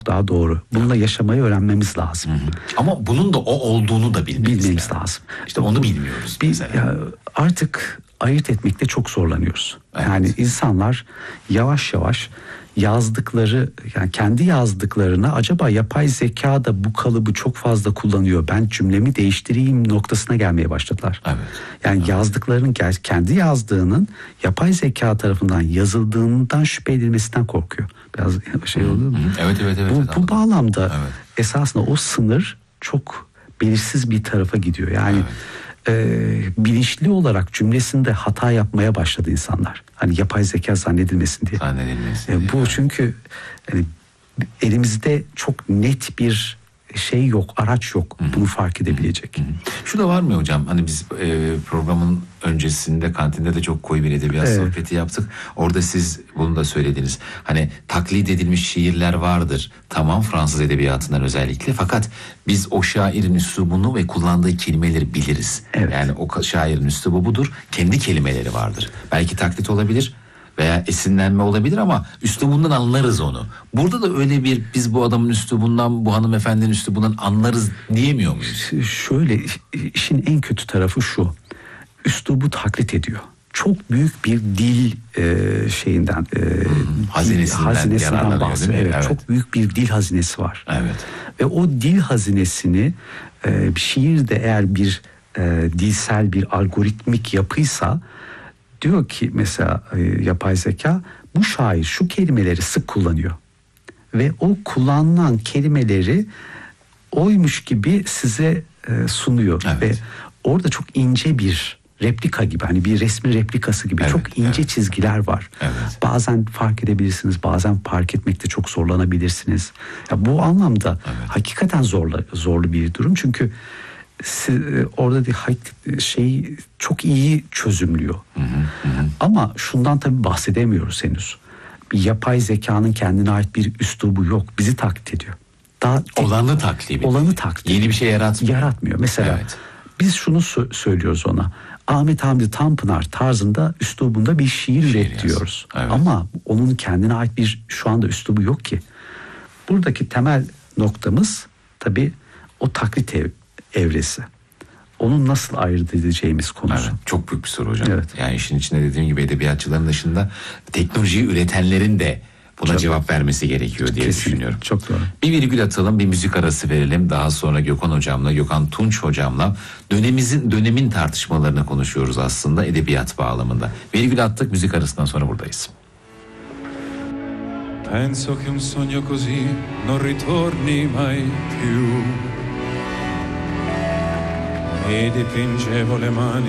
daha doğru. Bununla yaşamayı öğrenmemiz lazım. Ama bunun da o olduğunu da bilmemiz lazım. İşte onu bilmiyoruz mesela. Artık ayırt etmekte çok zorlanıyoruz. Evet. Yani insanlar yavaş yavaş yazdıkları, yani kendi yazdıklarına acaba yapay zeka da bu kalıbı çok fazla kullanıyor, ben cümlemi değiştireyim noktasına gelmeye başladılar. Evet. Yani yazdıklarının, kendi yazdığının yapay zeka tarafından yazıldığından şüphe edilmesinden korkuyor. Biraz şey oluyor mu? Evet. Bu bağlamda esasında o sınır çok belirsiz bir tarafa gidiyor. Yani bilinçli olarak cümlesinde hata yapmaya başladı insanlar. Hani yapay zeka zannedilmesin diye. Bu çünkü elimizde çok net bir şey yok, araç yok bunu fark edebilecek. Şu da var mı hocam? Hani biz programın öncesinde kantinde de çok koyu bir edebiyat sohbeti yaptık. Orada siz bunu da söylediniz. Hani taklit edilmiş şiirler vardır. Tamam, Fransız edebiyatından özellikle. Fakat biz o şairin üslubunu ve kullandığı kelimeleri biliriz. Evet. Yani o şairin üslubu budur. Kendi kelimeleri vardır. Belki taklit olabilir veya esinlenme olabilir ama üslubundan anlarız onu. Burada da öyle bir, biz bu adamın üslubundan, bu hanımefendinin üslubundan anlarız diyemiyor muyuz? Şöyle, işin en kötü tarafı şu. Üslubu taklit ediyor. Çok büyük bir dil şeyinden, hazinesinden bahsediyor. Evet. Çok büyük bir dil hazinesi var. Evet. Ve o dil hazinesini şiirde eğer bir dilsel bir algoritmik yapıysa, diyor ki mesela yapay zeka, bu şair şu kelimeleri sık kullanıyor ve o kullanılan kelimeleri oymuş gibi size sunuyor. Evet. Ve orada çok ince bir replika gibi, hani bir resmin replikası gibi çok ince çizgiler var. Evet. Bazen fark edebilirsiniz, bazen fark etmekte çok zorlanabilirsiniz. Ya bu anlamda hakikaten zorlu bir durum, çünkü orada şey çok iyi çözümlüyor. Ama şundan tabii bahsedemiyoruz henüz. Bir yapay zekanın kendine ait bir üslubu yok. Bizi taklit ediyor. Olanı taklit ediyor. Yeni bir şey yaratmıyor. Mesela biz şunu söylüyoruz ona. Ahmet Hamdi Tanpınar tarzında üslubunda bir şiir üret diyoruz. Evet. Ama onun kendine ait bir şu anda üslubu yok ki. Buradaki temel noktamız tabii o taklit evresi. Onu nasıl ayırt edeceğimiz konusu. Evet, çok büyük bir soru hocam. Evet. Yani işin içinde dediğim gibi edebiyatçıların dışında teknolojiyi üretenlerin de buna cevap vermesi gerekiyor diye düşünüyorum. Çok doğru. Bir virgül atalım, bir müzik arası verelim. Daha sonra Gökhan Tunç hocamla dönemin tartışmalarını konuşuyoruz aslında edebiyat bağlamında. Virgül attık, müzik arasından sonra buradayız. Penso che un sogno così non ritorni mai più. E dipingevo le mani